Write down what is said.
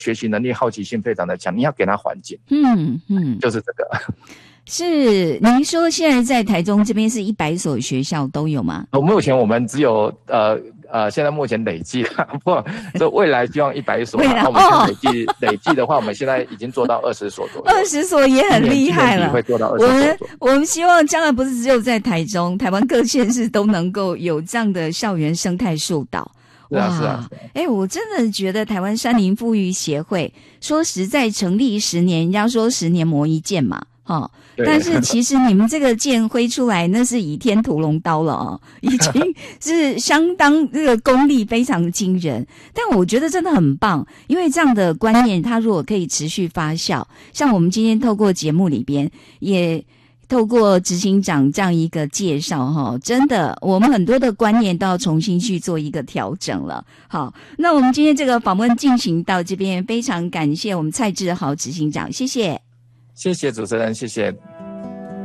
学习能力、好奇心非常的强，你要给他环境。就是这个。 是，您说现在在台中这边是100所学校都有吗？ 目前我们只有现在目前累计不，这未来希望100所。那我们现在累计的话，我们现在已经做到20所左右。20 所也很厉害了。 会做到20所左右。 我们希望将来不是只有在台中，台湾各县市都能够有这样的校园生态树岛。 是啊。 我真的觉得台湾山林复育协会，说实在成立10年，人家说10年磨一剑嘛。但是其实你们这个剑挥出来，那是倚天屠龙刀了已经是相当这个功力非常惊人。但我觉得真的很棒，因为这样的观念，它如果可以持续发酵，像我们今天透过节目里边，也透过执行长这样一个介绍真的，我们很多的观念都要重新去做一个调整了。好，那我们今天这个访问进行到这边，非常感谢我们蔡志豪执行长，谢谢。 谢谢主持人，谢谢